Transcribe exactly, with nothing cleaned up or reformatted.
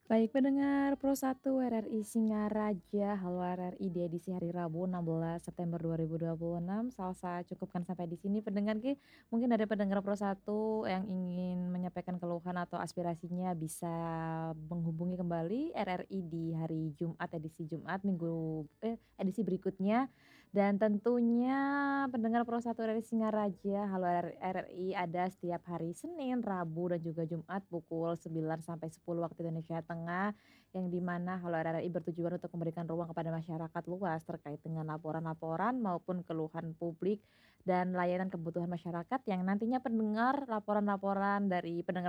Baik pendengar Pro satu R R I Singaraja, halo R R I di edisi hari Rabu enam belas September dua ribu dua puluh enam. Salsa cukupkan sampai di sini pendengar ki mungkin ada pendengar Pro satu yang ingin menyampaikan keluhan atau aspirasinya bisa menghubungi kembali R R I di hari Jumat, edisi Jumat minggu eh, edisi berikutnya. Dan tentunya pendengar Pro satu R R I Singaraja, halo R RRI ada setiap hari Senin, Rabu, dan juga Jumat pukul sembilan sampai sepuluh waktu Indonesia Tengah, yang di mana Halo R R I bertujuan untuk memberikan ruang kepada masyarakat luas terkait dengan laporan-laporan maupun keluhan publik dan layanan kebutuhan masyarakat yang nantinya pendengar laporan-laporan dari pendengar